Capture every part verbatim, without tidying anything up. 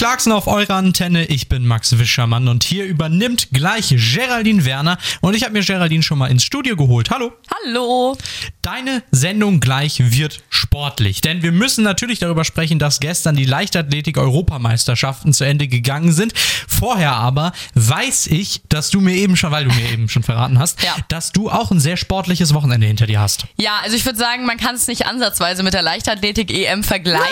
Clarkson auf eurer Antenne, ich bin Max Wischermann und hier übernimmt gleich Geraldine Werner und ich habe mir Geraldine schon mal ins Studio geholt. Hallo. Hallo. Deine Sendung gleich wird sportlich, denn wir müssen natürlich darüber sprechen, dass gestern die Leichtathletik-Europameisterschaften zu Ende gegangen sind. Vorher aber weiß ich, dass du mir eben schon, weil du mir eben schon verraten hast, ja. dass du auch ein sehr sportliches Wochenende hinter dir hast. Ja, also ich würde sagen, man kann es nicht ansatzweise mit der Leichtathletik-E M vergleichen.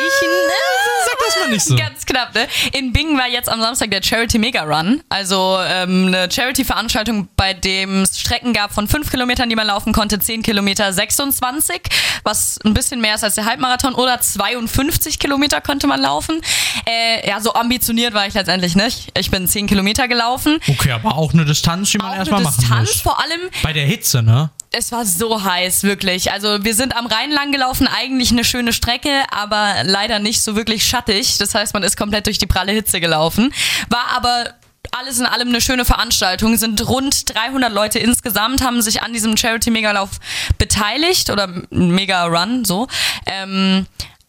Sag das mal nicht so. Ganz knapp, ne? In Bingen war jetzt am Samstag der Charity Mega Run, also ähm, eine Charity-Veranstaltung, bei dem es Strecken gab von fünf Kilometern, die man laufen konnte, zehn Kilometer sechsundzwanzig, was ein bisschen mehr ist als der Halbmarathon, oder zweiundfünfzig Kilometer konnte man laufen. Äh, ja, so ambitioniert war ich letztendlich nicht. Ich bin zehn Kilometer gelaufen. Okay, aber auch eine Distanz, die man auch erstmal machen muss. Eine Distanz vor allem. Bei der Hitze, ne? Es war so heiß, wirklich. Also wir sind am Rhein lang gelaufen, eigentlich eine schöne Strecke, aber leider nicht so wirklich schattig. Das heißt, man ist komplett durch die pralle Hitze gelaufen. War aber alles in allem eine schöne Veranstaltung. Sind rund dreihundert Leute insgesamt, haben sich an diesem Charity-Megalauf beteiligt oder Mega-Run, so. Ähm,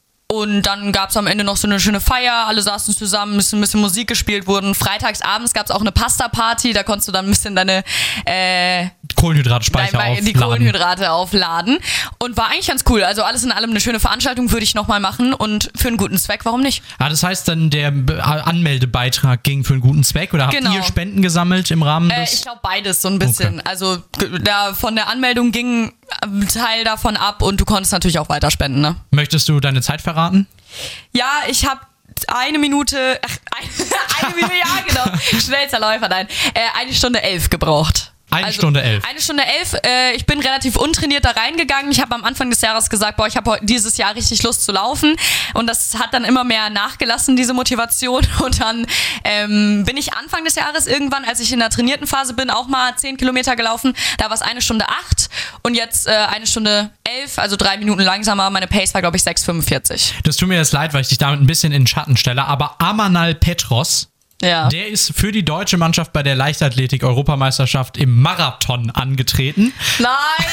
Und dann gab es am Ende noch so eine schöne Feier, alle saßen zusammen, ein bisschen, ein bisschen Musik gespielt wurden. Freitags abends gab es auch eine Pasta-Party, da konntest du dann ein bisschen deine äh, Kohlenhydratspeicher dein, aufladen. Die Kohlenhydrate aufladen. Und war eigentlich ganz cool. Also alles in allem eine schöne Veranstaltung, würde ich nochmal machen. Und für einen guten Zweck, warum nicht? Ah, das heißt dann, der Anmeldebeitrag ging für einen guten Zweck? Oder habt genau. ihr Spenden gesammelt im Rahmen des... Äh, ich glaube beides so ein bisschen. Okay. Also da von der Anmeldung ging ein Teil davon ab und du konntest natürlich auch weiter spenden, ne? Möchtest du deine Zeit verraten? Ja, ich habe eine Minute, ach, eine, eine Minute, ja genau, schnellster Läufer, nein, äh, eine Stunde elf gebraucht. Eine also, Stunde elf. Eine Stunde elf. Äh, ich bin relativ untrainiert da reingegangen. Ich habe am Anfang des Jahres gesagt, boah, ich habe dieses Jahr richtig Lust zu laufen. Und das hat dann immer mehr nachgelassen, diese Motivation. Und dann ähm, bin ich Anfang des Jahres irgendwann, als ich in der trainierten Phase bin, auch mal zehn Kilometer gelaufen. Da war es eine Stunde acht und jetzt äh, eine Stunde elf, also drei Minuten langsamer. Meine Pace war, glaube ich, sechs fünfundvierzig. Das tut mir jetzt leid, weil ich dich damit ein bisschen in den Schatten stelle. Aber Amanal Petros, ja. Der ist für die deutsche Mannschaft bei der Leichtathletik-Europameisterschaft im Marathon angetreten. Nein,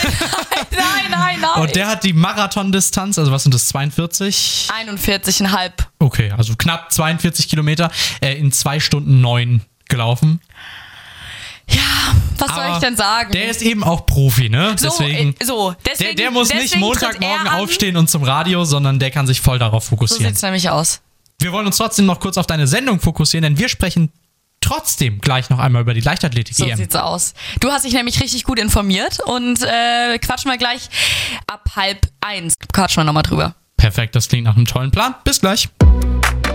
nein, nein, nein, nein. Und der hat die Marathondistanz, also was sind das, zweiundvierzig? einundvierzig Komma fünf. Okay, also knapp zweiundvierzig Kilometer äh, in zwei Stunden neun gelaufen. Ja, was Aber soll ich denn sagen? Der ist eben auch Profi, ne? So, deswegen, äh, so, deswegen der, der muss deswegen nicht Montagmorgen an, aufstehen und zum Radio, sondern der kann sich voll darauf fokussieren. So sieht's nämlich aus. Wir wollen uns trotzdem noch kurz auf deine Sendung fokussieren, denn wir sprechen trotzdem gleich noch einmal über die Leichtathletik-E M. So sieht's aus. Du hast dich nämlich richtig gut informiert und äh, quatschen wir gleich ab halb eins. Quatschen wir nochmal drüber. Perfekt, das klingt nach einem tollen Plan. Bis gleich.